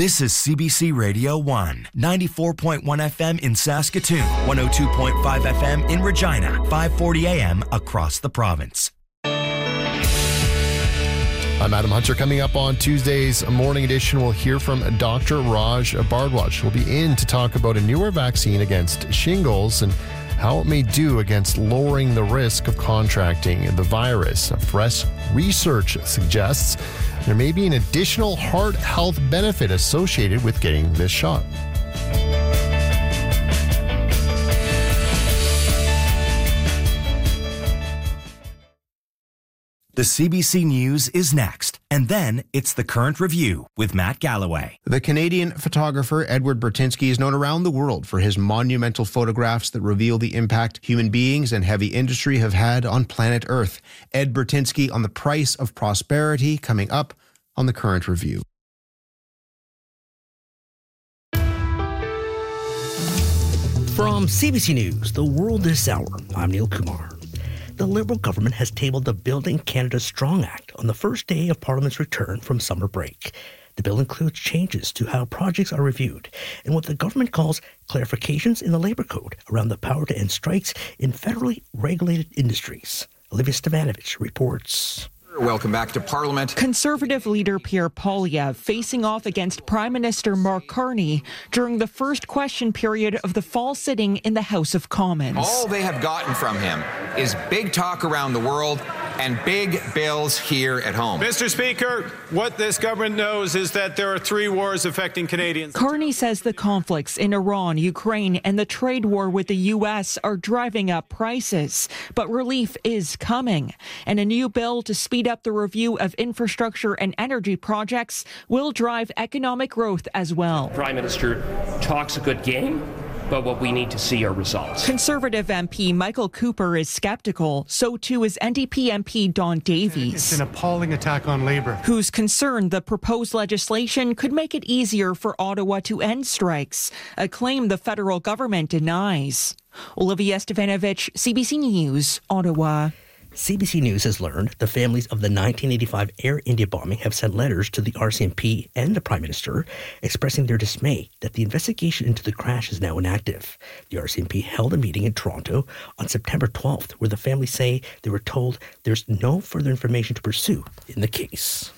This is CBC Radio 1, 94.1 FM in Saskatoon, 102.5 FM in Regina, 540 AM across the province. I'm Adam Hunter. Coming up on Tuesday's Morning Edition, we'll hear from Dr. Raj Bhardwaj. We'll be in to talk about a newer vaccine against shingles and how it may do against lowering the risk of contracting the virus. Fresh research suggests there may be an additional heart health benefit associated with getting this shot. The CBC News is next, and then it's The Current Review with Matt Galloway. The Canadian photographer Edward Burtynsky is known around the world for his monumental photographs that reveal the impact human beings and heavy industry have had on planet Earth. Ed Burtynsky on the price of prosperity, coming up on The Current Review. From CBC News, The World This Hour, I'm Neil Kumar. The Liberal government has tabled the Building Canada Strong Act on the first day of Parliament's return from summer break. The bill includes changes to how projects are reviewed and what the government calls clarifications in the Labour Code around the power to end strikes in federally regulated industries. Olivia Stevanovich reports. Welcome back to Parliament. Conservative leader Pierre Poilievre facing off against Prime Minister Mark Carney during the first question period of the fall sitting in the House of Commons. All they have gotten from him is big talk around the world and big bills here at home. Mr. Speaker, what this government knows is that there are 3 wars affecting Canadians. Carney says the conflicts in Iran, Ukraine, and the trade war with the U.S. are driving up prices. But relief is coming. And a new bill to speed up the review of infrastructure and energy projects will drive economic growth as well. Prime Minister talks a good game, but what we need to see are results. Conservative MP Michael Cooper is skeptical. So too is NDP MP Don Davies. It's an appalling attack on Labour. Who's concerned the proposed legislation could make it easier for Ottawa to end strikes, a claim the federal government denies. Olivia Stevanovich, CBC News, Ottawa. CBC News has learned the families of the 1985 Air India bombing have sent letters to the RCMP and the Prime Minister expressing their dismay that the investigation into the crash is now inactive. The RCMP held a meeting in Toronto on September 12th where the families say they were told there's no further information to pursue in the case.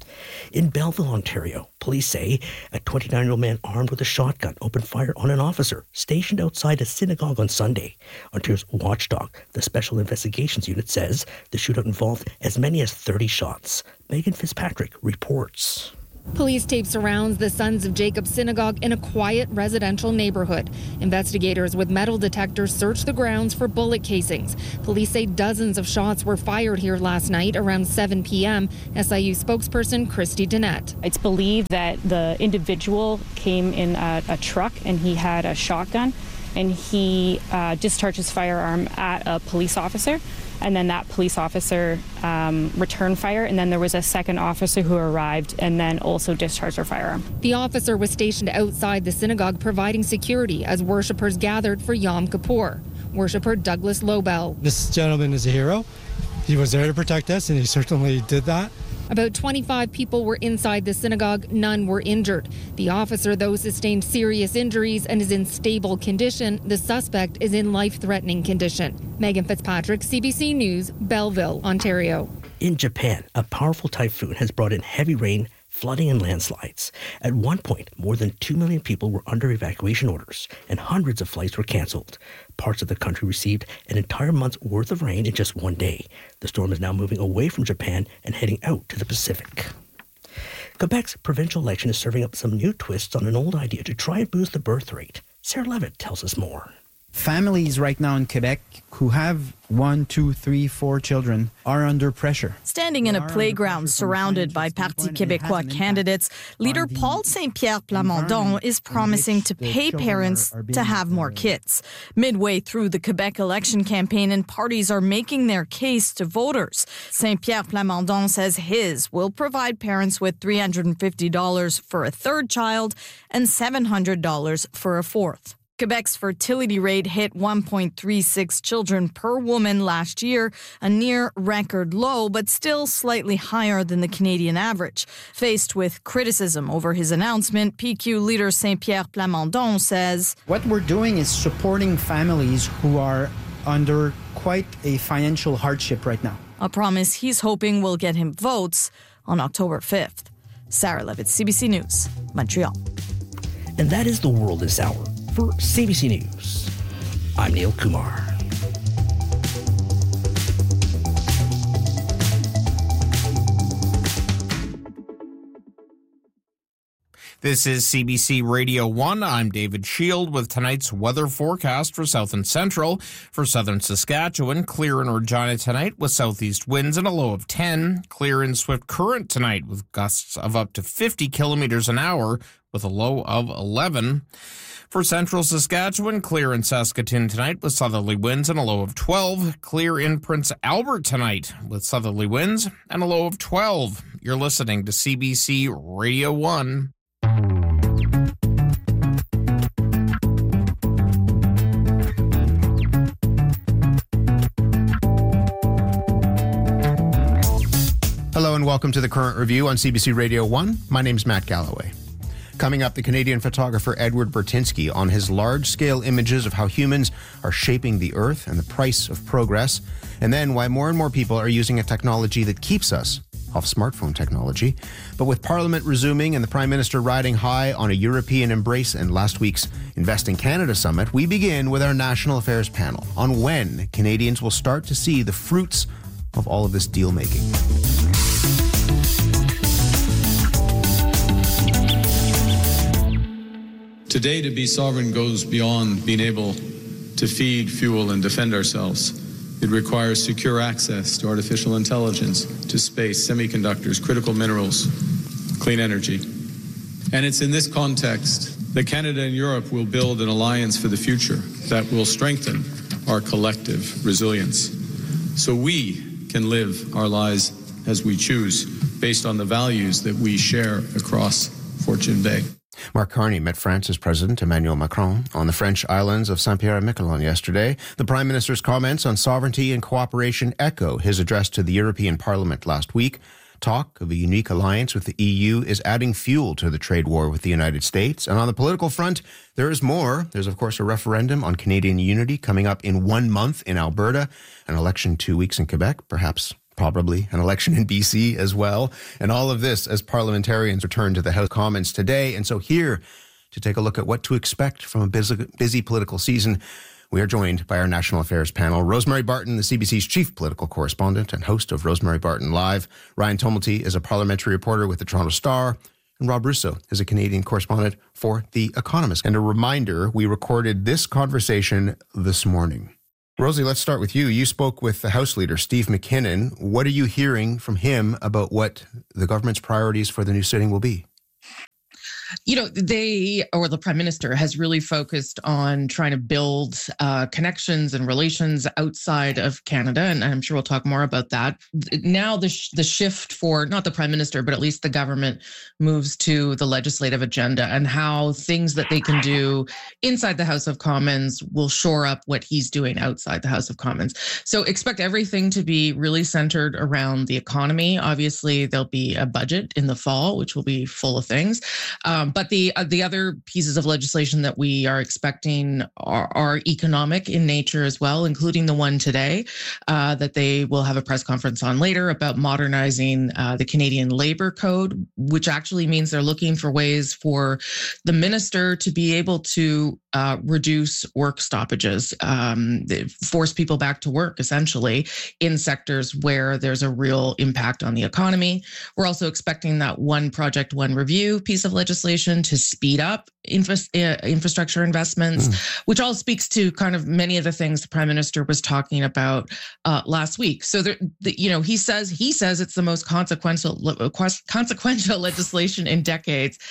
In Belleville, Ontario, police say a 29-year-old man armed with a shotgun opened fire on an officer stationed outside a synagogue on Sunday. Ontario's Watchdog, the Special Investigations Unit, says the shootout involved as many as 30 shots. Megan Fitzpatrick reports. Police tape surrounds the Sons of Jacob Synagogue in a quiet residential neighborhood. Investigators with metal detectors search the grounds for bullet casings. Police say dozens of shots were fired here last night around 7 p.m. SIU spokesperson Christy Dennett. It's believed that the individual came in a truck and he had a shotgun and he discharged his firearm at a police officer. And then that police officer returned fire, and then there was a second officer who arrived and then also discharged her firearm. The officer was stationed outside the synagogue providing security as worshippers gathered for Yom Kippur. Worshipper Douglas Lobel. This gentleman is a hero. He was there to protect us, and he certainly did that. About 25 people were inside the synagogue. None were injured. The officer, though, sustained serious injuries and is in stable condition. The suspect is in life-threatening condition. Megan Fitzpatrick, CBC News, Belleville, Ontario. In Japan, a powerful typhoon has brought in heavy rain, flooding and landslides. At one point, more than 2 million people were under evacuation orders and hundreds of flights were cancelled. Parts of the country received an entire month's worth of rain in just one day. The storm is now moving away from Japan and heading out to the Pacific. Quebec's provincial election is serving up some new twists on an old idea to try and boost the birth rate. Sarah Levitt tells us more. Families right now in Quebec who have 1, 2, 3, 4 children are under pressure. Standing in a playground surrounded by Parti Québécois candidates, leader Paul Saint-Pierre Plamondon is promising to pay parents to have more kids. Midway through the Quebec election campaign, and parties are making their case to voters. Saint-Pierre Plamondon says his will provide parents with $350 for a third child and $700 for a fourth. Quebec's fertility rate hit 1.36 children per woman last year, a near record low, but still slightly higher than the Canadian average. Faced with criticism over his announcement, PQ leader Saint-Pierre Plamondon says, "What we're doing is supporting families who are under quite a financial hardship right now." A promise he's hoping will get him votes on October 5th. Sarah Levitt, CBC News, Montreal. And that is the world this hour. For CBC News, I'm Neil Kumar. This is CBC Radio 1. I'm David Shield with tonight's weather forecast for South and Central. For southern Saskatchewan, clear in Regina tonight with southeast winds and a low of 10. Clear in Swift Current tonight with gusts of up to 50 kilometers an hour with a low of 11. For central Saskatchewan, clear in Saskatoon tonight with southerly winds and a low of 12. Clear in Prince Albert tonight with southerly winds and a low of 12. You're listening to CBC Radio 1. Hello and welcome to the Current Review on CBC Radio 1. My name's Matt Galloway. Coming up, the Canadian photographer Edward Burtynsky on his large-scale images of how humans are shaping the Earth and the price of progress, and then why more and more people are using a technology that keeps us off smartphone technology. But with Parliament resuming and the Prime Minister riding high on a European embrace and last week's Invest in Canada Summit, we begin with our National Affairs panel on when Canadians will start to see the fruits of all of this deal-making. Today, to be sovereign goes beyond being able to feed, fuel, and defend ourselves. It requires secure access to artificial intelligence, to space, semiconductors, critical minerals, clean energy. And it's in this context that Canada and Europe will build an alliance for the future that will strengthen our collective resilience, so we can live our lives as we choose, based on the values that we share across Fortune Bay. Mark Carney met France's President Emmanuel Macron on the French islands of Saint-Pierre and Miquelon yesterday. The Prime Minister's comments on sovereignty and cooperation echo his address to the European Parliament last week. Talk of a unique alliance with the EU is adding fuel to the trade war with the United States. And on the political front, there is more. There's, of course, a referendum on Canadian unity coming up in 1 month in Alberta, an election 2 weeks in Quebec, probably an election in BC as well. And all of this as parliamentarians return to the House Commons today. And so here to take a look at what to expect from a busy political season, we are joined by our National Affairs panel. Rosemary Barton, the CBC's chief political correspondent and host of Rosemary Barton Live. Ryan Tumulty is a parliamentary reporter with the Toronto Star. And Rob Russo is a Canadian correspondent for The Economist. And a reminder, we recorded this conversation this morning. Rosie, let's start with you. You spoke with the House Leader, Steve McKinnon. What are you hearing from him about what the government's priorities for the new sitting will be? You know, the Prime Minister has really focused on trying to build connections and relations outside of Canada, and I'm sure we'll talk more about that. Now the shift for, not the Prime Minister, but at least the government moves to the legislative agenda and how things that they can do inside the House of Commons will shore up what he's doing outside the House of Commons. So expect everything to be really centered around the economy. Obviously, there'll be a budget in the fall, which will be full of things. But the other pieces of legislation that we are expecting are economic in nature as well, including the one today that they will have a press conference on later about modernizing the Canadian Labour Code, which actually means they're looking for ways for the minister to be able to reduce work stoppages, force people back to work, essentially, in sectors where there's a real impact on the economy. We're also expecting that one project, one review piece of legislation to speed up infrastructure investments, which all speaks to kind of many of the things the Prime Minister was talking about last week. So, he says it's the most consequential legislation in decades.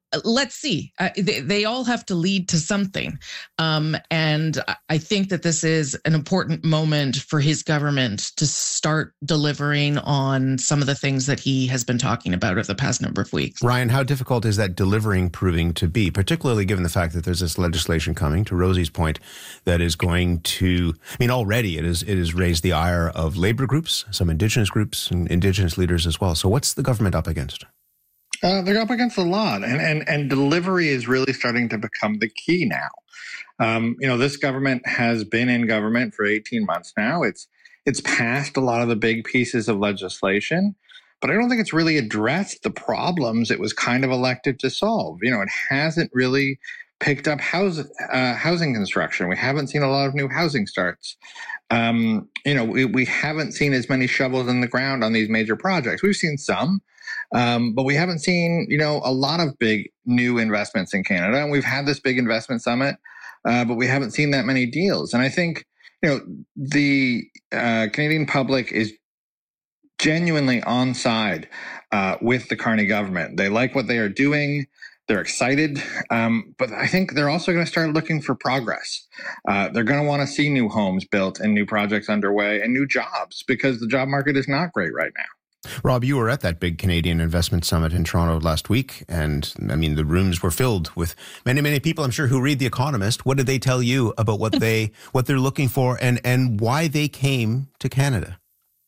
let's see. They all have to lead to something. And I think that this is an important moment for his government to start delivering on some of the things that he has been talking about over the past number of weeks. Ryan, how difficult is that delivering proving to be, particularly given the fact that there's this legislation coming, to Rosie's point, that is going to, already it has raised the ire of labor groups, some Indigenous groups and Indigenous leaders as well. So what's the government up against? They're up against a lot, and delivery is really starting to become the key now. This government has been in government for 18 months now. It's passed a lot of the big pieces of legislation, but I don't think it's really addressed the problems it was kind of elected to solve. It hasn't really picked up housing construction. We haven't seen a lot of new housing starts. We haven't seen as many shovels in the ground on these major projects. We've seen some. But we haven't seen, a lot of big new investments in Canada. And we've had this big investment summit, but we haven't seen that many deals. And I think, the Canadian public is genuinely on side with the Carney government. They like what they are doing. They're excited. But I think they're also going to start looking for progress. They're going to want to see new homes built and new projects underway and new jobs, because the job market is not great right now. Rob, you were at that big Canadian investment summit in Toronto last week, and the rooms were filled with many, many people, I'm sure, who read The Economist. What did they tell you about what they're looking for and why they came to Canada?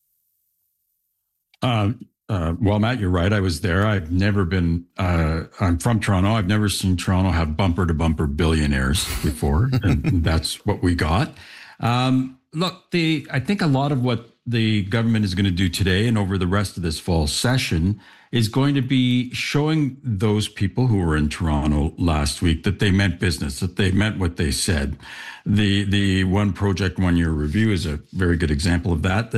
Well, Matt, you're right. I was there. I've never been, I'm from Toronto. I've never seen Toronto have bumper-to-bumper billionaires before, and that's what we got. Look, I think a lot of what the government is going to do today and over the rest of this fall session is going to be showing those people who were in Toronto last week that they meant business, that they meant what they said. The One Project, 1 Year Review is a very good example of that.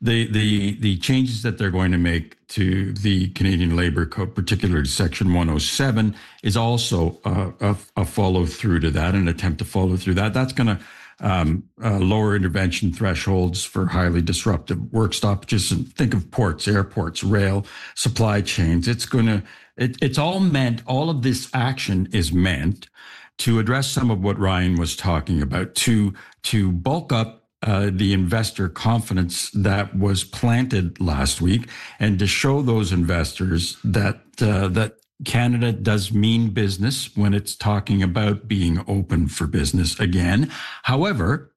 The changes that they're going to make to the Canadian Labour Code, particularly Section 107, is also a follow through to that, an attempt to follow through that. That's going to lower intervention thresholds for highly disruptive work stoppages. And think of ports, airports, rail, supply chains. It's all meant, all of this action is meant to address some of what Ryan was talking about, to bulk up the investor confidence that was planted last week, and to show those investors that Canada does mean business when it's talking about being open for business again. However,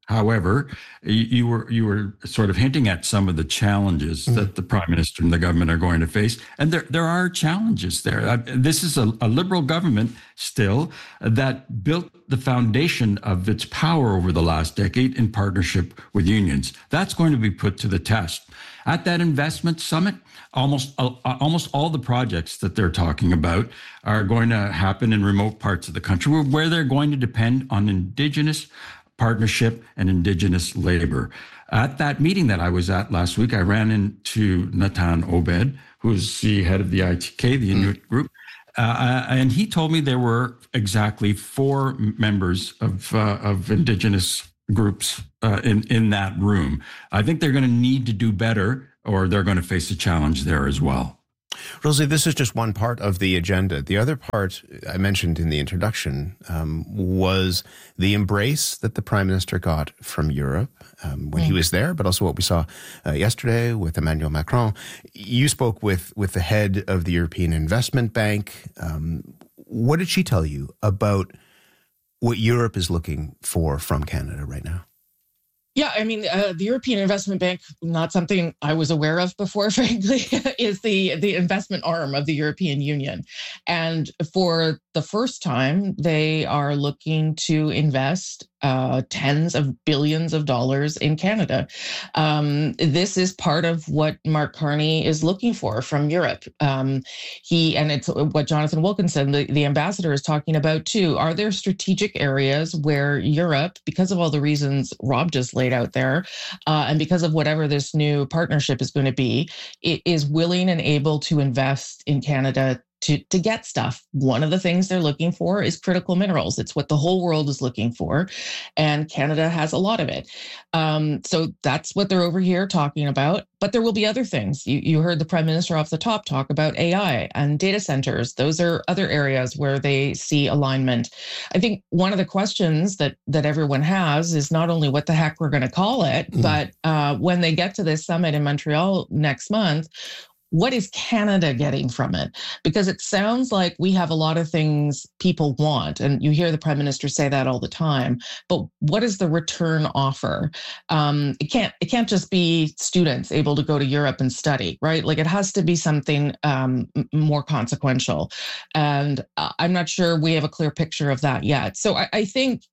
you were sort of hinting at some of the challenges that the Prime Minister and the government are going to face, and there are challenges there. This is a Liberal government still that built the foundation of its power over the last decade in partnership with unions. That's going to be put to the test. At that investment summit, almost all the projects that they're talking about are going to happen in remote parts of the country where they're going to depend on Indigenous partnership and Indigenous labor. At that meeting that I was at last week, I ran into Natan Obed, who's the head of the ITK, the Inuit group, and he told me there were exactly 4 members of Indigenous groups in that room. I think they're going to need to do better, or they're going to face a challenge there as well. Rosie, this is just one part of the agenda. The other part I mentioned in the introduction was the embrace that the Prime Minister got from Europe when he was there, but also what we saw yesterday with Emmanuel Macron. You spoke with the head of the European Investment Bank. What did she tell you about what Europe is looking for from Canada right now? Yeah, the European Investment Bank, not something I was aware of before, frankly, is the investment arm of the European Union. And for the first time, they are looking to invest tens of billions of dollars in Canada. This is part of what Mark Carney is looking for from Europe. And it's what Jonathan Wilkinson, the ambassador, is talking about too. Are there strategic areas where Europe, because of all the reasons Rob just laid out there, and because of whatever this new partnership is going to be, it is willing and able to invest in Canada to get stuff. One of the things they're looking for is critical minerals. It's what the whole world is looking for, and Canada has a lot of it. So that's what they're over here talking about. But there will be other things. You heard the Prime Minister off the top talk about AI and data centers. Those are other areas where they see alignment. I think one of the questions that everyone has is not only what the heck we're going to call it, but when they get to this summit in Montreal next month, what is Canada getting from it? Because it sounds like we have a lot of things people want, and you hear the Prime Minister say that all the time. But what is the return offer? It can't just be students able to go to Europe and study, right? Like, it has to be something more consequential. And I'm not sure we have a clear picture of that yet. So I think,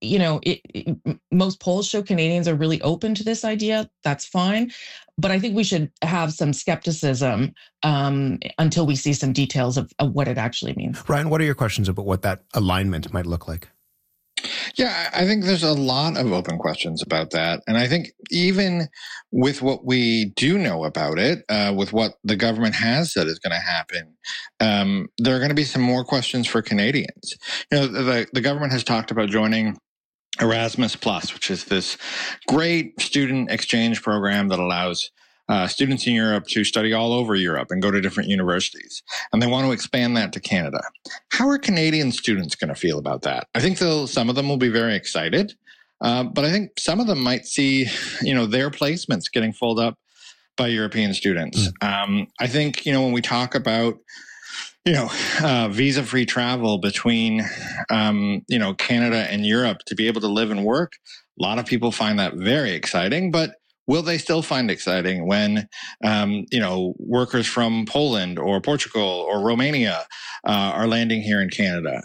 most polls show Canadians are really open to this idea. That's fine. But I think we should have some skepticism until we see some details of what it actually means. Ryan, what are your questions about what that alignment might look like? Yeah, I think there's a lot of open questions about that. And I think even with what we do know about it, with what the government has said is going to happen, there are going to be some more questions for Canadians. The government has talked about joining Erasmus Plus, which is this great student exchange program that allows students in Europe to study all over Europe and go to different universities. And they want to expand that to Canada. How are Canadian students going to feel about that? I think some of them will be very excited, but I think some of them might see, their placements getting filled up by European students. I think, when we talk about visa-free travel between, Canada and Europe to be able to live and work. A lot of people find that very exciting, but will they still find exciting when, workers from Poland or Portugal or Romania are landing here in Canada?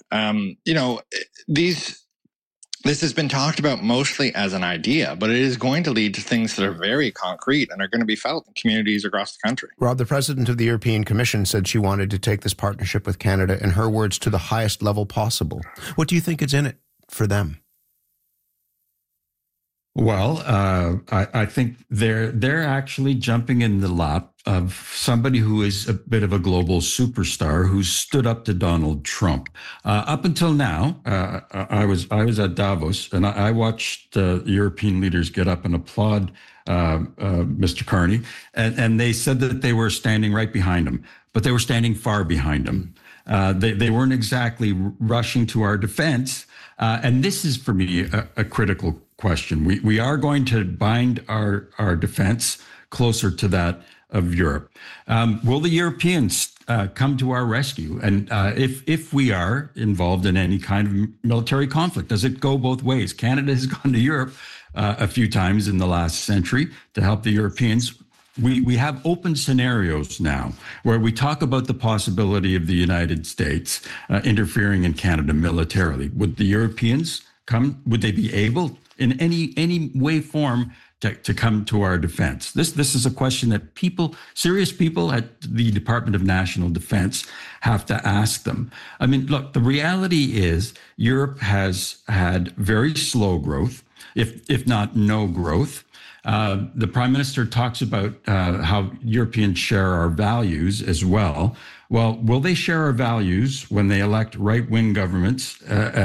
This has been talked about mostly as an idea, but it is going to lead to things that are very concrete and are going to be felt in communities across the country. Rob, the president of the European Commission said she wanted to take this partnership with Canada, in her words, to the highest level possible. What do you think is in it for them? Well, I think they're actually jumping in the lap of somebody who is a bit of a global superstar who's stood up to Donald Trump. Up until now, I was at Davos, and I watched European leaders get up and applaud Mr. Carney, and they said that they were standing right behind him, but they were standing far behind him. They weren't exactly rushing to our defense, and this is for me a critical question. We are going to bind our defense closer to that of Europe. Will the Europeans come to our rescue? And if we are involved in any kind of military conflict, does it go both ways? Canada has gone to Europe a few times in the last century to help the Europeans. We have open scenarios now where we talk about the possibility of the United States interfering in Canada militarily. Would the Europeans come? Would they be able in any way, form, to come to our defense? This is a question that serious people at the Department of National Defense have to ask them. I mean, look, the reality is Europe has had very slow growth, if not no growth. The Prime Minister talks about how Europeans share our values as well. Well, will they share our values when they elect right-wing governments?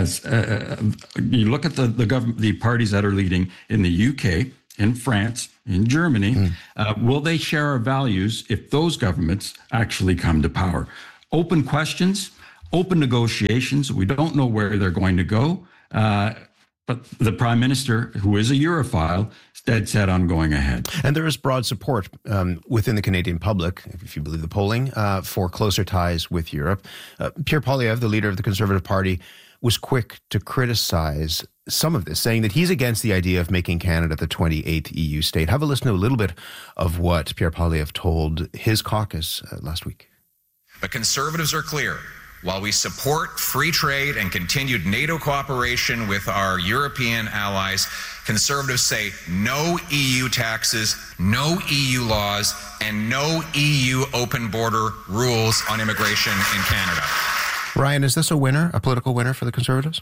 You look at the parties that are leading in the UK, in France, in Germany, will they share our values if those governments actually come to power? Open questions, open negotiations. We don't know where they're going to go. But the Prime Minister, who is a Europhile, is dead set on going ahead. And there is broad support within the Canadian public, if you believe the polling, for closer ties with Europe. Pierre Poilievre, the leader of the Conservative Party, was quick to criticize some of this, saying that he's against the idea of making Canada the 28th EU state. Have a listen to a little bit of what Pierre Poilievre told his caucus last week. But Conservatives are clear. While we support free trade and continued NATO cooperation with our European allies, Conservatives say no EU taxes, no EU laws, and no EU open border rules on immigration in Canada. Ryan, is this a winner, a political winner for the Conservatives?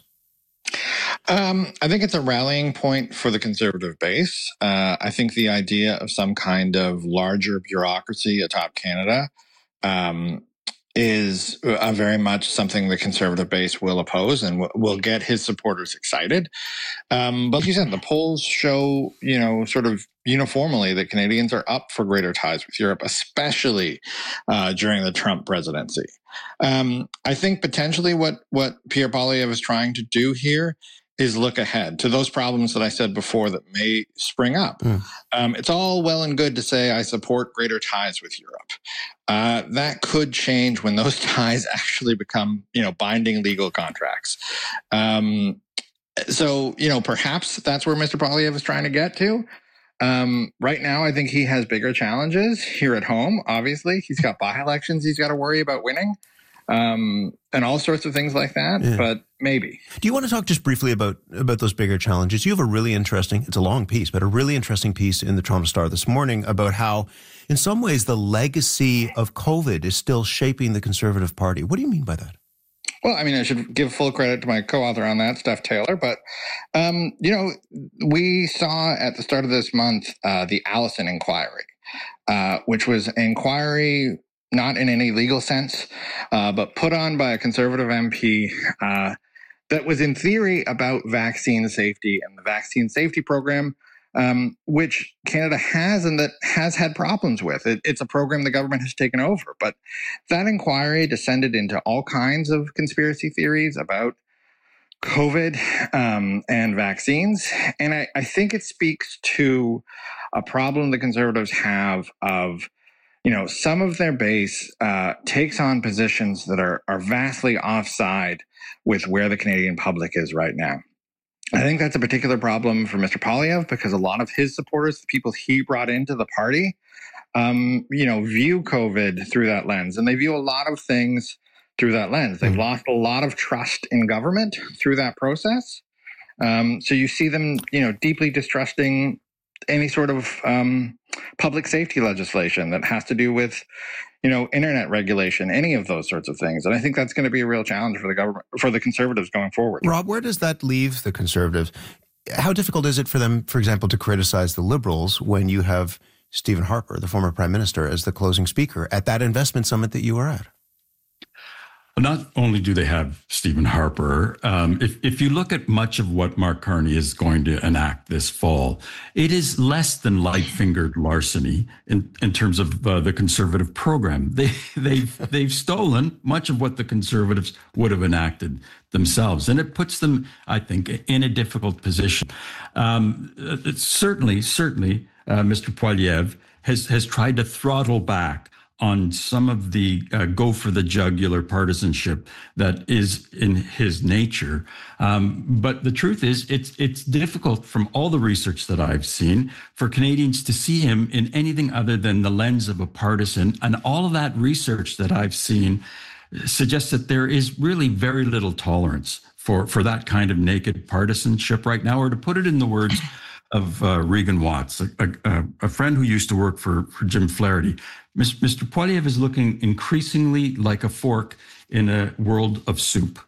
I think it's a rallying point for the Conservative base. I think the idea of some kind of larger bureaucracy atop Canada is very much something the Conservative base will oppose and will get his supporters excited. But like you said, the polls show, sort of uniformly that Canadians are up for greater ties with Europe, especially during the Trump presidency. I think potentially what Pierre Poilievre is trying to do here is look ahead to those problems that I said before that may spring up. It's all well and good to say, I support greater ties with Europe. That could change when those ties actually become, binding legal contracts. So, perhaps that's where Mr. Poilievre is trying to get to. Right now, I think he has bigger challenges here at home. Obviously, he's got by-elections he's got to worry about winning. And all sorts of things like that, but maybe. Do you want to talk just briefly about those bigger challenges? You have a really interesting, it's a long piece, but a really interesting piece in the Toronto Star this morning about how, in some ways, the legacy of COVID is still shaping the Conservative Party. What do you mean by that? Well, I mean, I should give full credit to my co-author on that, Steph Taylor. But, we saw at the start of this month the Allison inquiry, which was an inquiry not in any legal sense, but put on by a Conservative MP that was in theory about vaccine safety and the vaccine safety program, which Canada has and that has had problems with. It's a program the government has taken over. But that inquiry descended into all kinds of conspiracy theories about COVID and vaccines. And I think it speaks to a problem the Conservatives have of some of their base takes on positions that are vastly offside with where the Canadian public is right now. I think that's a particular problem for Mr. Poilievre because a lot of his supporters, the people he brought into the party, view COVID through that lens. And they view a lot of things through that lens. They've lost a lot of trust in government through that process. So you see them, deeply distrusting any sort of public safety legislation that has to do with, internet regulation, any of those sorts of things. And I think that's going to be a real challenge for the government, for the Conservatives going forward. Rob, where does that leave the Conservatives? How difficult is it for them, for example, to criticize the Liberals when you have Stephen Harper, the former Prime Minister, as the closing speaker at that investment summit that you were at? Not only do they have Stephen Harper, if you look at much of what Mark Carney is going to enact this fall, it is less than light-fingered larceny in terms of the Conservative program. They've stolen much of what the Conservatives would have enacted themselves, and it puts them, I think, in a difficult position. Certainly, Mr. Poilievre has tried to throttle back on some of the go for the jugular partisanship that is in his nature. But the truth is, it's difficult from all the research that I've seen for Canadians to see him in anything other than the lens of a partisan. And all of that research that I've seen suggests that there is really very little tolerance for that kind of naked partisanship right now, or to put it in the words of Regan Watts, a friend who used to work for Jim Flaherty. Mr. Poilievre is looking increasingly like a fork in a world of soup.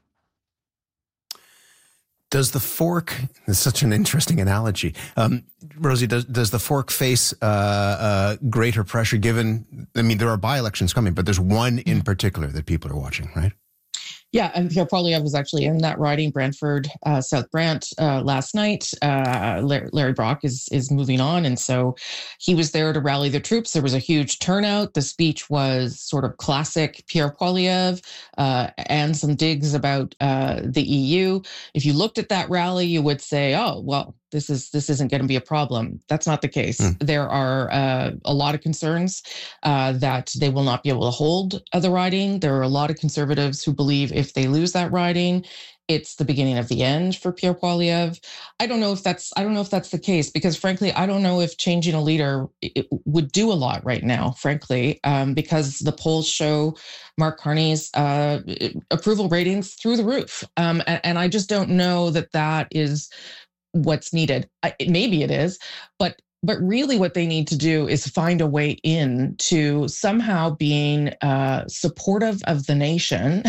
Does the fork, it's such an interesting analogy. Rosie, does the fork face greater pressure given, there are by-elections coming, but there's one in particular that people are watching, right? Yeah, and Pierre Poilievre was actually in that riding, Brantford, South Brant, last night. Larry Brock is moving on, and so he was there to rally the troops. There was a huge turnout. The speech was sort of classic Pierre Poilievre, and some digs about the EU. If you looked at that rally, you would say, "Oh, well, this isn't going to be a problem." That's not the case. There are a lot of concerns that they will not be able to hold the riding. There are a lot of Conservatives who believe if they lose that riding, it's the beginning of the end for Pierre Poilievre. I don't know if that's the case, because frankly, I don't know if changing a leader would do a lot right now, frankly, because the polls show Mark Carney's approval ratings through the roof. And I just don't know that is what's needed. Maybe it is, but But really what they need to do is find a way in to somehow being supportive of the nation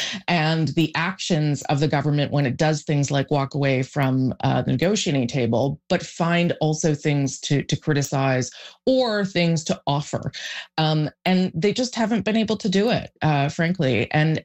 and the actions of the government when it does things like walk away from the negotiating table, but find also things to criticize or things to offer. And they just haven't been able to do it, frankly. And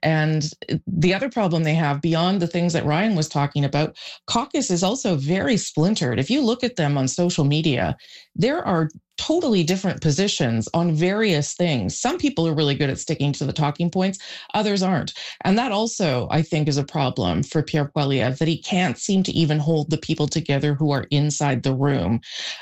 the other problem they have beyond the things that Ryan was talking about, caucus is also very splintered. If you look at them on social media, there are totally different positions on various things. Some people are really good at sticking to the talking points, others aren't. And that also, I think, is a problem for Pierre Poilievre, that he can't seem to even hold the people together who are inside the room.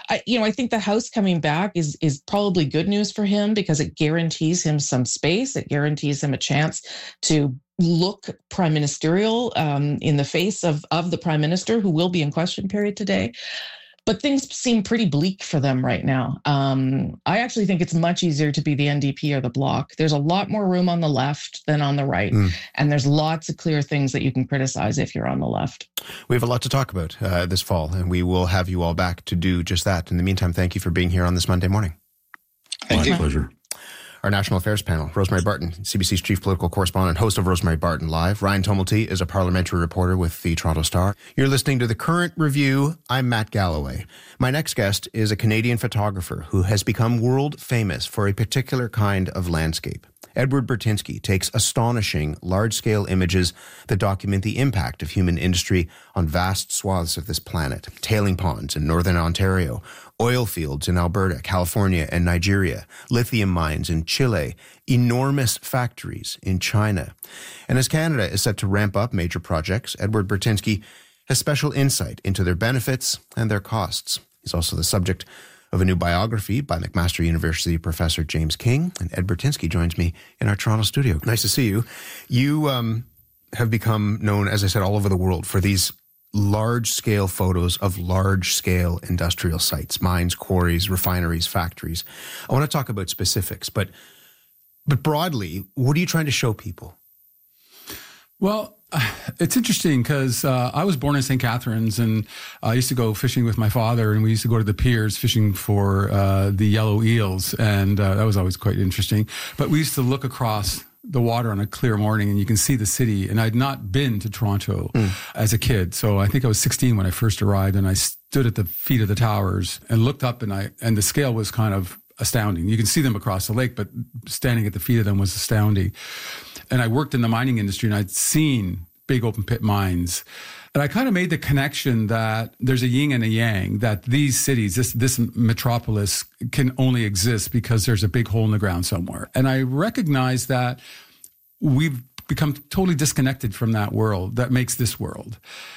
I think the House coming back is probably good news for him because it guarantees him some space. It guarantees him a chance to look prime ministerial in the face of the prime minister, who will be in question period today. But things seem pretty bleak for them right now. I actually think it's much easier to be the NDP or the Bloc. There's a lot more room on the left than on the right. And there's lots of clear things that you can criticize if you're on the left. We have a lot to talk about this fall, and we will have you all back to do just that. In the meantime, thank you for being here on this Monday morning. Thank you. My pleasure. Our national affairs panel, Rosemary Barton, CBC's chief political correspondent, host of Rosemary Barton Live. Ryan Tumulty is a parliamentary reporter with the Toronto Star. You're listening to The Current Review. I'm Matt Galloway. My next guest is a Canadian photographer who has become world famous for a particular kind of landscape. Edward Burtynsky takes astonishing, large-scale images that document the impact of human industry on vast swaths of this planet. Tailing ponds in northern Ontario, oil fields in Alberta, California, and Nigeria, lithium mines in Chile, enormous factories in China. And as Canada is set to ramp up major projects, Edward Burtynsky has special insight into their benefits and their costs. He's also the subject of a new biography by McMaster University professor James King, and Ed Burtynsky joins me in our Toronto studio. Nice to see you. You have become known, as I said, all over the world for these large-scale photos of large-scale industrial sites, mines, quarries, refineries, factories. I want to talk about specifics, but broadly, what are you trying to show people? Well, it's interesting because I was born in St. Catharines, and I used to go fishing with my father, and we used to go to the piers fishing for the yellow eels, and that was always quite interesting. But we used to look across the water on a clear morning, and you can see the city. And I'd not been to Toronto as a kid, so I think I was 16 when I first arrived, and I stood at the feet of the towers and looked up, and the scale was kind of astounding. You can see them across the lake, but standing at the feet of them was astounding. And I worked in the mining industry, and I'd seen big open pit mines. And I kind of made the connection that there's a yin and a yang, that these cities, this metropolis can only exist because there's a big hole in the ground somewhere. And I recognized that we've become totally disconnected from that world that makes this world.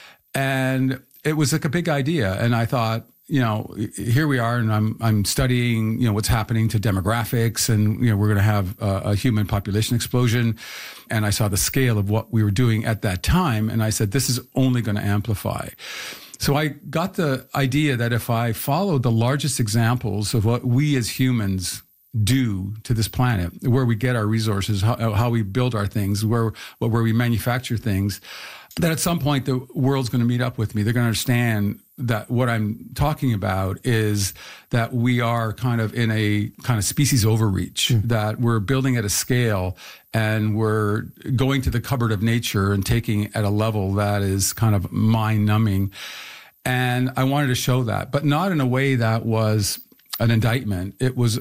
And it was like a big idea. And I thought, here we are, and I'm studying, what's happening to demographics, and, we're going to have a human population explosion. And I saw the scale of what we were doing at that time. And I said, this is only going to amplify. So I got the idea that if I followed the largest examples of what we as humans do to this planet, where we get our resources, how we build our things, where we manufacture things, that at some point the world's going to meet up with me. They're going to understand that what I'm talking about is that we are kind of in a kind of species overreach, that we're building at a scale and we're going to the cupboard of nature and taking at a level that is kind of mind-numbing. And I wanted to show that, but not in a way that was an indictment.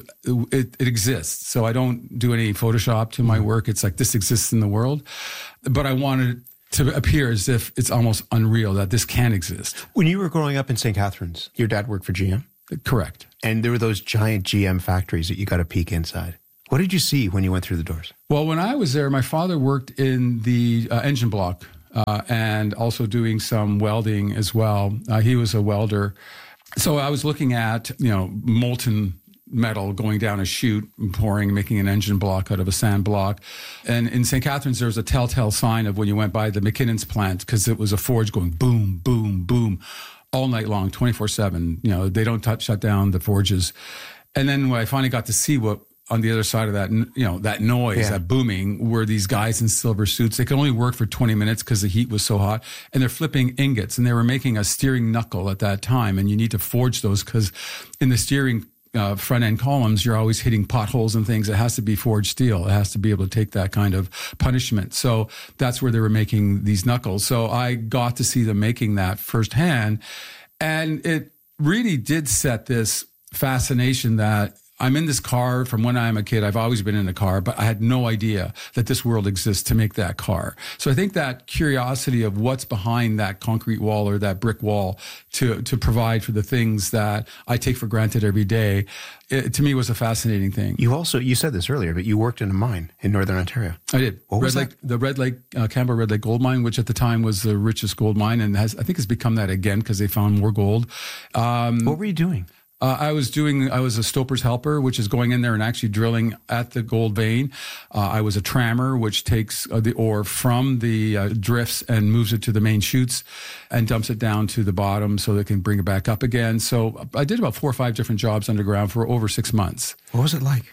It exists. So I don't do any Photoshop to my work. It's like this exists in the world. But I wanted to appear as if it's almost unreal that this can exist. When you were growing up in St. Catharines, your dad worked for GM? Correct. And there were those giant GM factories that you got to peek inside. What did you see when you went through the doors? Well, when I was there, my father worked in the engine block and also doing some welding as well. He was a welder. So I was looking at, molten metal going down a chute, pouring, making an engine block out of a sand block. And in St. Catharines, there was a telltale sign of when you went by the McKinnon's plant, because it was a forge going boom, boom, boom all night long, 24/7. They don't shut down the forges. And then when I finally got to see what on the other side of that, that noise, that booming, were these guys in silver suits. They could only work for 20 minutes because the heat was so hot, and they're flipping ingots, and they were making a steering knuckle at that time, and you need to forge those because in the steering front end columns, you're always hitting potholes and things. It has to be forged steel. It has to be able to take that kind of punishment. So that's where they were making these knuckles. So I got to see them making that firsthand. And it really did set this fascination that I'm in this car from when I'm a kid. I've always been in a car, but I had no idea that this world exists to make that car. So I think that curiosity of what's behind that concrete wall or that brick wall to provide for the things that I take for granted every day, to me was a fascinating thing. You said this earlier, but you worked in a mine in Northern Ontario. I did. What was that? The Campbell Red Lake Gold Mine, which at the time was the richest gold mine, and I think has become that again because they found more gold. What were you doing? I was a stoper's helper, which is going in there and actually drilling at the gold vein. I was a trammer, which takes the ore from the drifts and moves it to the main chutes and dumps it down to the bottom so they can bring it back up again. So I did about 4 or 5 different jobs underground for over 6 months. What was it like?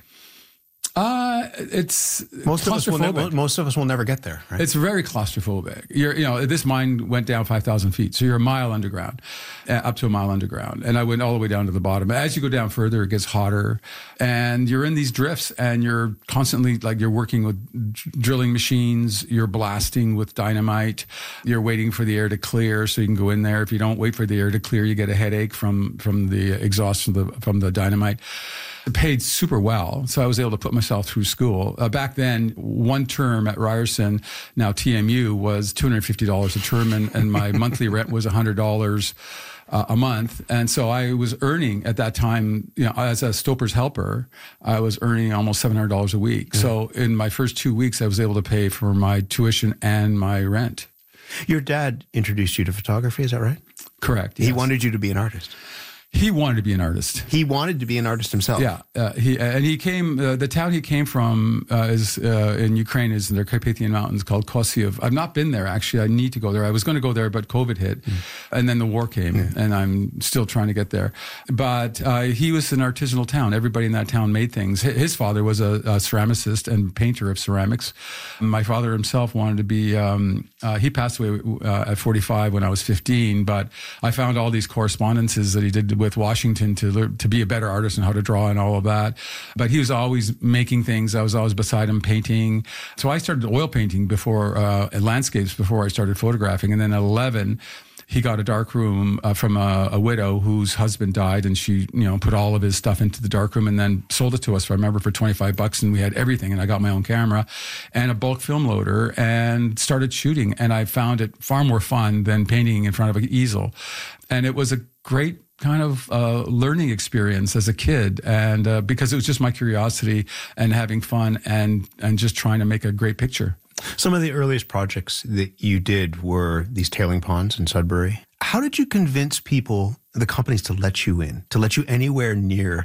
It's most of us will never get there. Right? It's very claustrophobic. This mine went down 5,000 feet, so you're a mile underground, up to a mile underground, and I went all the way down to the bottom. As you go down further, it gets hotter, and you're in these drifts, and you're constantly you're working with drilling machines, you're blasting with dynamite, you're waiting for the air to clear so you can go in there. If you don't wait for the air to clear, you get a headache from the exhaust from the dynamite. It paid super well, so I was able to put myself through school. Back then, one term at Ryerson, now TMU, was $250 a term, and my monthly rent was $100 a month. And so I was earning at that time, as a stoper's helper, I was earning almost $700 a week. Yeah. So in my first 2 weeks, I was able to pay for my tuition and my rent. Your dad introduced you to photography, is that right? Correct. Yes. He wanted you to be an artist. He wanted to be an artist. He wanted to be an artist himself. Yeah. He came, the town he came from is in Ukraine, is in the Carpathian Mountains, called Kosiev. I've not been there, actually. I need to go there. I was going to go there, but COVID hit. And then the war came, and I'm still trying to get there. But he was an artisanal town. Everybody in that town made things. His father was a ceramicist and painter of ceramics. My father himself wanted to be, he passed away at 45 when I was 15, but I found all these correspondences that he did with Washington to be a better artist and how to draw and all of that. But he was always making things. I was always beside him painting. So I started oil painting landscapes before I started photographing. And then at 11, he got a dark room from a widow whose husband died, and she, put all of his stuff into the dark room and then sold it to us, I remember, for $25, and we had everything. And I got my own camera and a bulk film loader and started shooting. And I found it far more fun than painting in front of an easel. And it was a great kind of learning experience as a kid, and because it was just my curiosity and having fun and just trying to make a great picture. Some of the earliest projects that you did were these tailing ponds in Sudbury. How did you convince people, the companies, to let you anywhere near,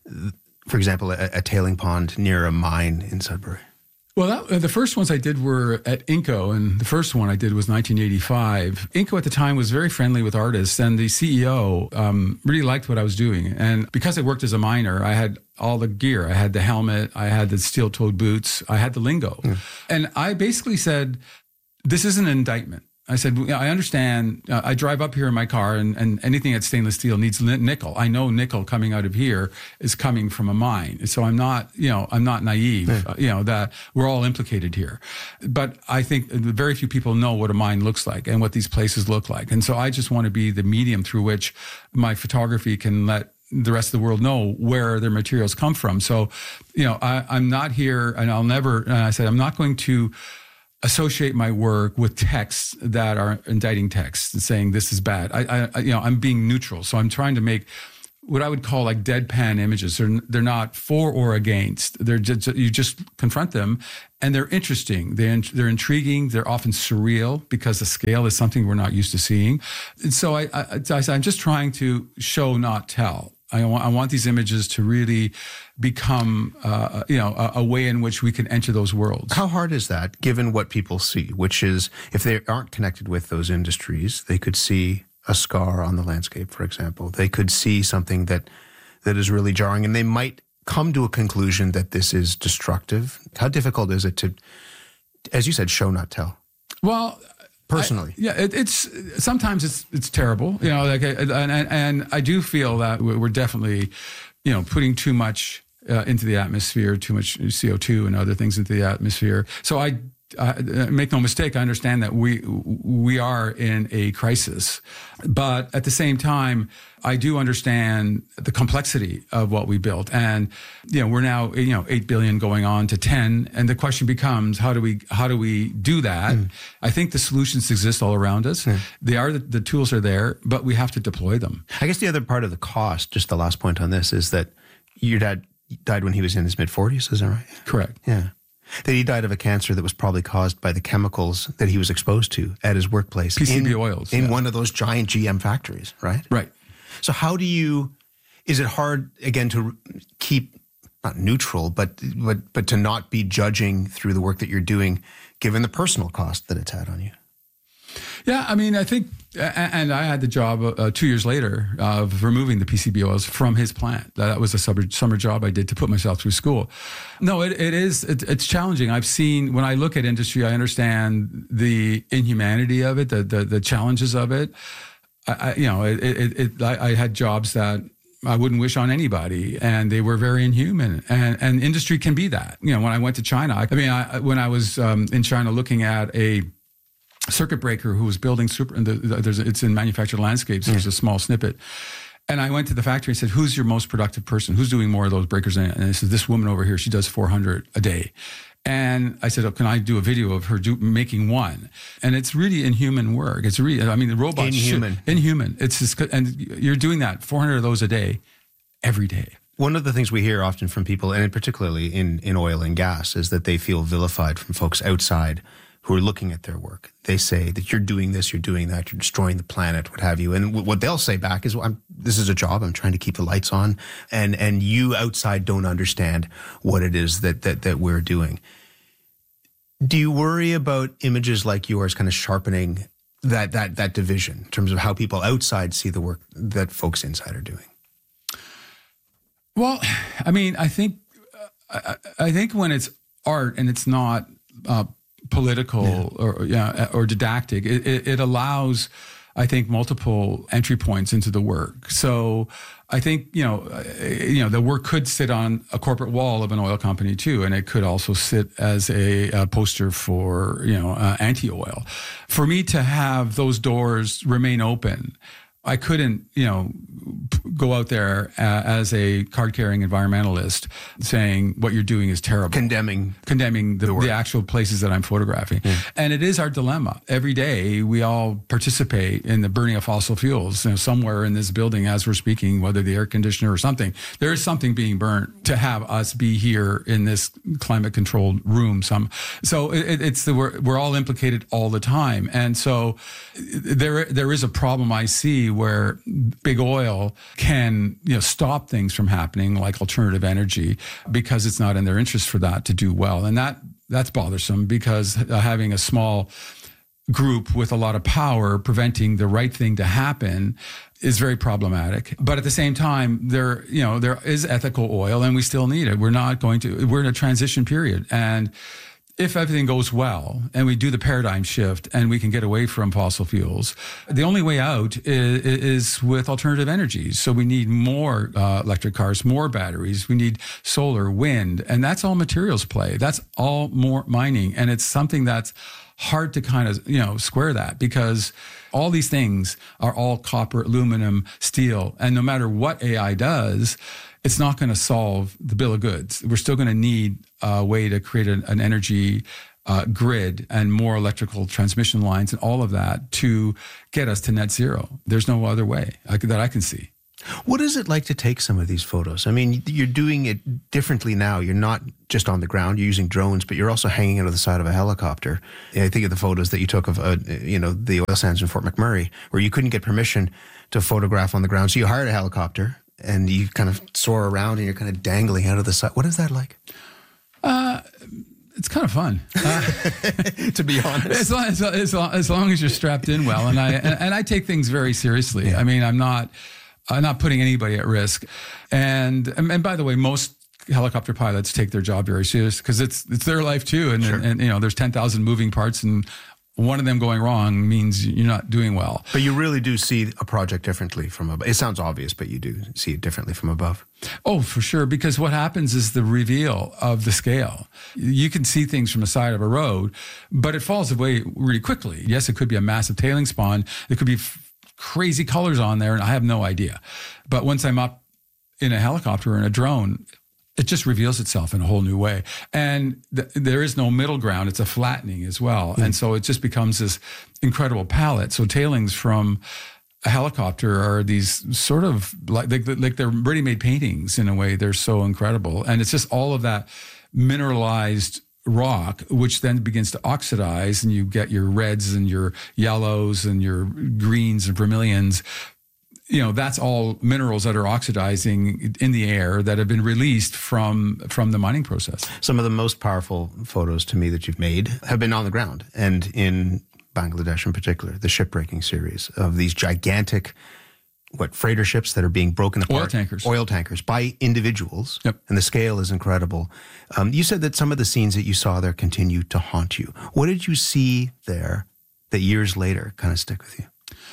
for example, a tailing pond near a mine in Sudbury? Well, the first ones I did were at Inco, and the first one I did was 1985. Inco at the time was very friendly with artists, and the CEO really liked what I was doing. And because I worked as a miner, I had all the gear. I had the helmet, I had the steel-toed boots, I had the lingo. Yeah. And I basically said, this isn't an indictment. I said, I understand. I drive up here in my car, and anything that's stainless steel needs nickel. I know nickel coming out of here is coming from a mine. So I'm not naive, that we're all implicated here. But I think very few people know what a mine looks like and what these places look like. And so I just want to be the medium through which my photography can let the rest of the world know where their materials come from. So, I'm not here, and I said, I'm not going to associate my work with texts that are indicting texts and saying this is bad. I'm being neutral. So I'm trying to make what I would call like deadpan images. They're not for or against. They're just, you just confront them, and they're interesting. They're intriguing. They're often surreal because the scale is something we're not used to seeing. And so I'm just trying to show, not tell. I want these images to really become, a way in which we can enter those worlds. How hard is that, given what people see, which is, if they aren't connected with those industries, they could see a scar on the landscape, for example. They could see something that is really jarring, and they might come to a conclusion that this is destructive? How difficult is it to, as you said, show not tell? Well, personally, it's sometimes it's terrible, and I do feel that we're definitely, putting too much into the atmosphere, too much CO2 and other things into the atmosphere. So I make no mistake, I understand that we are in a crisis, but at the same time, I do understand the complexity of what we built, and we're now 8 billion going on to 10, and the question becomes how do we do that? I think the solutions exist all around us. They are the tools are there, but we have to deploy them. I guess the other part of the cost, just the last point on this, is that your dad died when he was in his mid-40s. Is that right? Correct. Yeah. That he died of a cancer that was probably caused by the chemicals that he was exposed to at his workplace. PCB oils. In one of those giant GM factories, right? Right. So is it hard, again, to keep, not neutral, but to not be judging through the work that you're doing, given the personal cost that it's had on you? Yeah, I mean, I think, and I had the job 2 years later of removing the PCB oils from his plant. That was a summer job I did to put myself through school. No, it's challenging. I've seen, when I look at industry, I understand the inhumanity of it, the challenges of it. I had jobs that I wouldn't wish on anybody, and they were very inhuman. And industry can be that. When I went to China, when I was in China looking at a circuit breaker who was building it's in Manufactured Landscapes. There's a small snippet. And I went to the factory and said, who's your most productive person? Who's doing more of those breakers? And I said, this woman over here, she does 400 a day. And I said, oh, can I do a video of her making one? And it's really inhuman work. It's really, the robots. Inhuman. It's just, and you're doing that, 400 of those a day, every day. One of the things we hear often from people, and particularly in oil and gas, is that they feel vilified from folks outside who are looking at their work. They say that you're doing this, you're doing that, you're destroying the planet, what have you. And what they'll say back is, well, this is a job, I'm trying to keep the lights on. And you outside don't understand what it is that we're doing. Do you worry about images like yours kind of sharpening that division in terms of how people outside see the work that folks inside are doing? Well, I think when it's art and it's not political or didactic, it allows, I think, multiple entry points into the work. So I think, the work could sit on a corporate wall of an oil company too, and it could also sit as a poster for, anti-oil. For me to have those doors remain open, I couldn't, go out there as a card-carrying environmentalist saying what you're doing is terrible. Condemning the actual places that I'm photographing. And it is our dilemma. Every day we all participate in the burning of fossil fuels, somewhere in this building as we're speaking, whether the air conditioner or something. There is something being burnt to have us be here in this climate-controlled room. So we're all implicated all the time. And so there is a problem I see where big oil can stop things from happening, like alternative energy, because it's not in their interest for that to do well. And that's bothersome, because having a small group with a lot of power preventing the right thing to happen is very problematic. But at the same time, there is ethical oil, and we still need it. We're in a transition period. And if everything goes well and we do the paradigm shift and we can get away from fossil fuels, the only way out is with alternative energies. So we need more electric cars, more batteries. We need solar, wind, and that's all materials play. That's all more mining. And it's something that's hard to kind of, square that, because all these things are all copper, aluminum, steel. And no matter what AI does, it's not going to solve the bill of goods. We're still going to need a way to create an energy grid and more electrical transmission lines and all of that to get us to net zero. There's no other way that I can see. What is it like to take some of these photos? You're doing it differently now. You're not just on the ground, you're using drones, but you're also hanging out of the side of a helicopter. I think of the photos that you took of, the oil sands in Fort McMurray, where you couldn't get permission to photograph on the ground. So you hired a helicopter and you kind of soar around and you're kind of dangling out of the side. What is that like? It's kind of fun, to be honest. As long as you're strapped in well, and I take things very seriously. Yeah. I'm not putting anybody at risk. And by the way, most helicopter pilots take their job very serious because it's their life too. And, Sure. and there's 10,000 moving parts, and one of them going wrong means you're not doing well. But you really do see a project differently from above. It sounds obvious, but you do see it differently from above. Oh, for sure. Because what happens is the reveal of the scale. You can see things from the side of a road, but it falls away really quickly. Yes, it could be a massive tailings pond. There could be crazy colors on there, and I have no idea. But once I'm up in a helicopter or in a drone, it just reveals itself in a whole new way. And there is no middle ground. It's a flattening as well. And so it just becomes this incredible palette. So tailings from a helicopter are these sort of like they're ready-made paintings in a way. They're so incredible. And it's just all of that mineralized rock, which then begins to oxidize, and you get your reds and your yellows and your greens and vermilions. That's all minerals that are oxidizing in the air that have been released from the mining process. Some of the most powerful photos to me that you've made have been on the ground, and in Bangladesh in particular, the shipbreaking series of these gigantic, freighter ships that are being broken apart. Oil tankers by individuals. Yep. And the scale is incredible. You said that some of the scenes that you saw there continue to haunt you. What did you see there that years later kind of stick with you?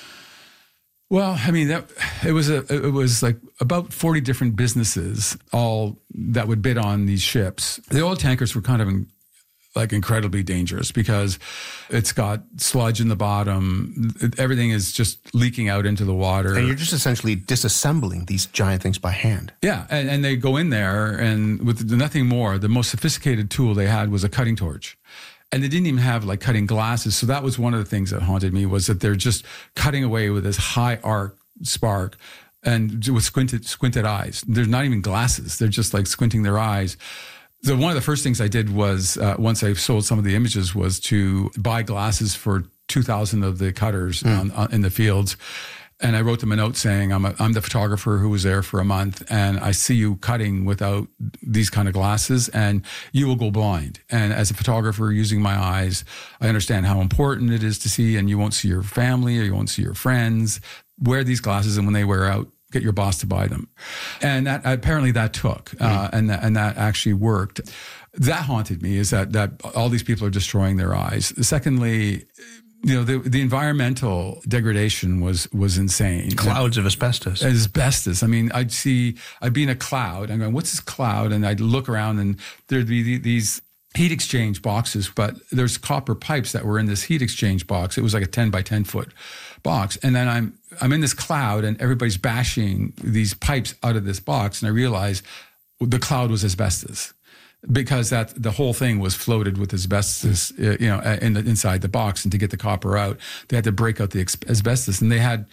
Well, I mean, it was like about 40 different businesses, all that would bid on these ships. The oil tankers were kind of incredibly dangerous because it's got sludge in the bottom. Everything is just leaking out into the water. And you're just essentially disassembling these giant things by hand. Yeah, and they go in there, and with nothing more, the most sophisticated tool they had was a cutting torch. And they didn't even have cutting glasses. So that was one of the things that haunted me, was that they're just cutting away with this high arc spark and with squinted eyes. There's not even glasses. They're just squinting their eyes. So one of the first things I did was, once I sold some of the images, was to buy glasses for 2,000 of the cutters in the fields. And I wrote them a note saying, I'm the photographer who was there for a month, and I see you cutting without these kind of glasses, and you will go blind. And as a photographer using my eyes, I understand how important it is to see, and you won't see your family or you won't see your friends. Wear these glasses, and when they wear out, get your boss to buy them. And apparently that took, and that actually worked. That haunted me, is that all these people are destroying their eyes. Secondly, the environmental degradation was insane. Clouds of asbestos. Asbestos. I mean, I'd be in a cloud. I'm going, what's this cloud? And I'd look around, and there'd be these heat exchange boxes, but there's copper pipes that were in this heat exchange box. It was like a 10 by 10 foot box. And then I'm in this cloud, and everybody's bashing these pipes out of this box. And I realized the cloud was asbestos, because the whole thing was floated with asbestos, inside the box. And to get the copper out, they had to break out the asbestos, and they had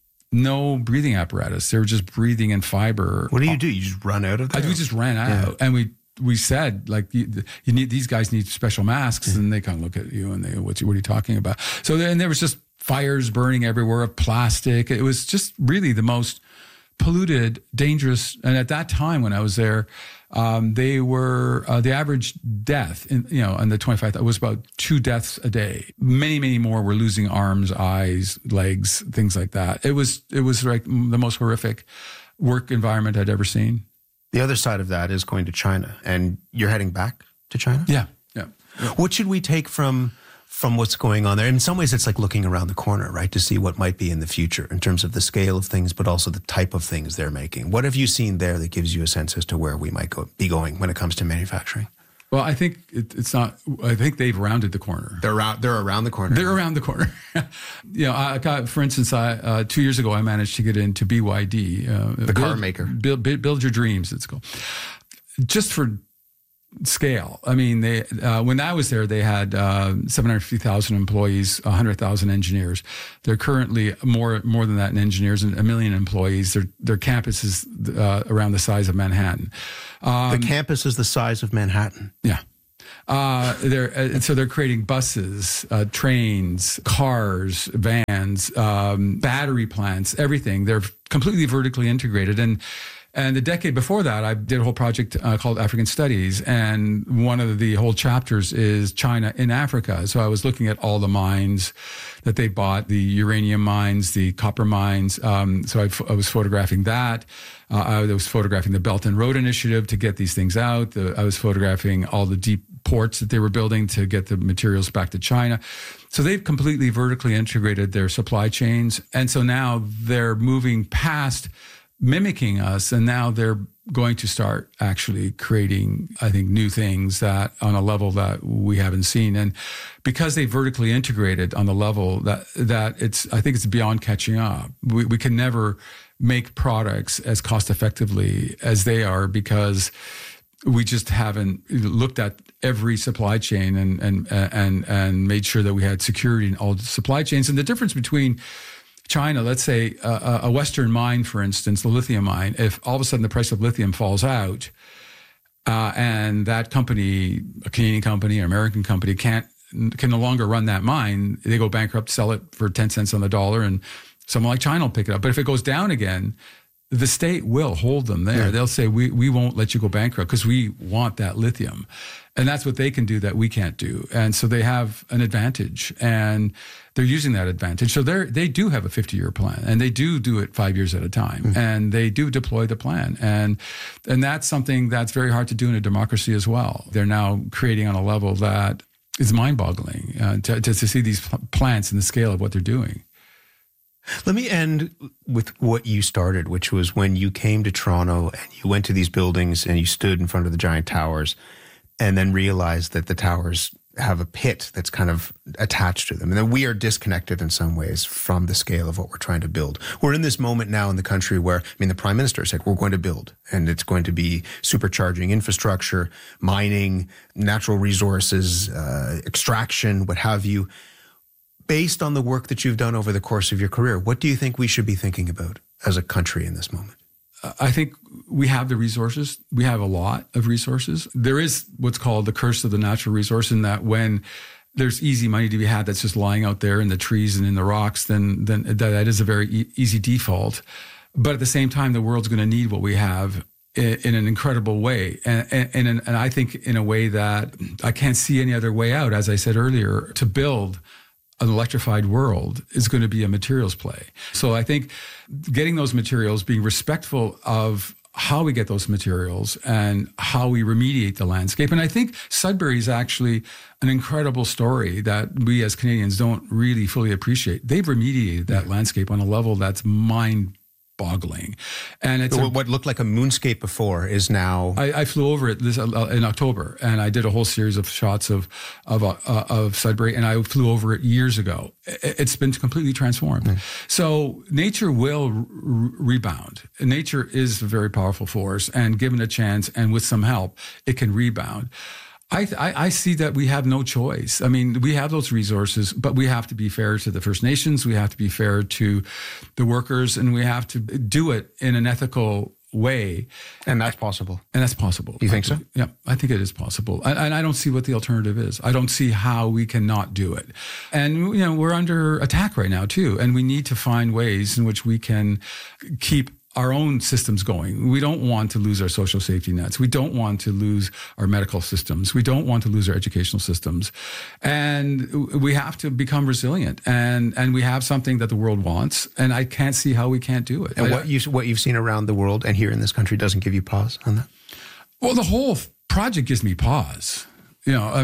no breathing apparatus. They were just breathing in fiber. What do? You just run out of that? We just ran out, and we said, you need, these guys need special masks, and they kind of look at you and they, what are you talking about? So then there was just fires burning everywhere of plastic. It was just really the most polluted, dangerous. And at that time when I was there, they were the average death in the 25th was about 2 deaths a day. Many, many more were losing arms, eyes, legs, things like that. It was like the most horrific work environment I'd ever seen. The other side of that is going to China, and you're heading back to China? Yeah. What should we take from what's going on there? In some ways, it's like looking around the corner, right, to see what might be in the future in terms of the scale of things, but also the type of things they're making. What have you seen there that gives you a sense as to where we might be going when it comes to manufacturing? Well, I think it's not. I think they've rounded the corner. They're around the corner. They're around the corner. I got, for instance, 2 years ago, I managed to get into BYD, the car maker. Build Your Dreams, it's called. Just for scale. I mean, they when I was there, they had 750,000 employees, 100,000 engineers. They're currently more than that in engineers, and 1 million employees. Their campus is around the size of Manhattan. The campus is the size of Manhattan. Yeah. They're creating buses, trains, cars, vans, battery plants, everything. They're completely vertically integrated. And the decade before that, I did a whole project called African Studies. And one of the whole chapters is China in Africa. So I was looking at all the mines that they bought, the uranium mines, the copper mines. So I was photographing that. I was photographing the Belt and Road Initiative to get these things out. I was photographing all the deep ports that they were building to get the materials back to China. So they've completely vertically integrated their supply chains. And so now they're moving past mimicking us, and now they're going to start actually creating, I think, new things that on a level that we haven't seen. And because they vertically integrated on the level that I think it's beyond catching up. We can never make products as cost effectively as they are because we just haven't looked at every supply chain and made sure that we had security in all the supply chains. And the difference between China, let's say a Western mine, for instance, the lithium mine, if all of a sudden the price of lithium falls out and that company, a Canadian company, an American company, can no longer run that mine, they go bankrupt, sell it for 10 cents on the dollar, and someone like China will pick it up. But if it goes down again, the state will hold them there. Yeah. They'll say, we won't let you go bankrupt because we want that lithium. And that's what they can do that we can't do. And so they have an advantage, and they're using that advantage. So they do have a 50-year plan, and they do it 5 years at a time, and they do deploy the plan. And that's something that's very hard to do in a democracy as well. They're now creating on a level that is mind-boggling to see these plants and the scale of what they're doing. Let me end with what you started, which was when you came to Toronto and you went to these buildings and you stood in front of the giant towers and then realized that the towers have a pit that's kind of attached to them. And that we are disconnected in some ways from the scale of what we're trying to build. We're in this moment now in the country where, the Prime Minister said, we're going to build, and it's going to be supercharging infrastructure, mining, natural resources, extraction, what have you. Based on the work that you've done over the course of your career, what do you think we should be thinking about as a country in this moment? I think we have the resources. We have a lot of resources. There is what's called the curse of the natural resource, in that when there's easy money to be had that's just lying out there in the trees and in the rocks, then that is a very easy default. But at the same time, the world's going to need what we have in an incredible way. And I think in a way that I can't see any other way out, as I said earlier, to build an electrified world is going to be a materials play. So I think getting those materials, being respectful of how we get those materials and how we remediate the landscape. And I think Sudbury is actually an incredible story that we as Canadians don't really fully appreciate. They've remediated that landscape on a level that's mind-boggling. And it's what looked like a moonscape before is now. I flew over it in October, and I did a whole series of shots of Sudbury, and I flew over it years ago. It's been completely transformed. So nature will rebound. Nature is a very powerful force, and given a chance and with some help, it can rebound. I see that we have no choice. We have those resources, but we have to be fair to the First Nations. We have to be fair to the workers, and we have to do it in an ethical way. And that's possible. You think so? Yeah, I think it is possible. And I don't see what the alternative is. I don't see how we cannot do it. And, we're under attack right now, too. And we need to find ways in which we can keep our own systems going. We don't want to lose our social safety nets. We don't want to lose our medical systems. We don't want to lose our educational systems. And we have to become resilient. And we have something that the world wants. And I can't see how we can't do it. And what you've seen around the world and here in this country doesn't give you pause on that? Well, the whole project gives me pause. I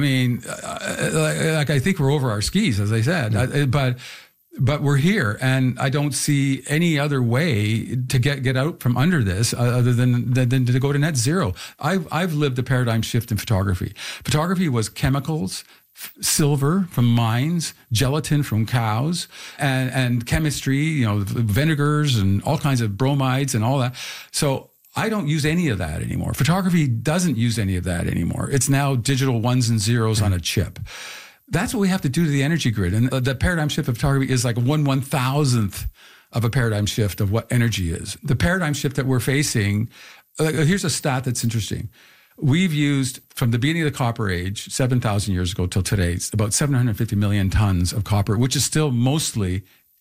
think we're over our skis, as I said. But we're here, and I don't see any other way to get out from under this other than to go to net zero. I've lived a paradigm shift in photography. Photography was chemicals, silver from mines, gelatin from cows, and chemistry, vinegars and all kinds of bromides and all that. So I don't use any of that anymore. Photography doesn't use any of that anymore. It's now digital ones and zeros on a chip. That's what we have to do to the energy grid. And the paradigm shift of photography is like 1/1000th of a paradigm shift of what energy is. The paradigm shift that we're facing, here's a stat that's interesting. We've used, from the beginning of the copper age, 7,000 years ago till today, it's about 750 million tons of copper, which is still mostly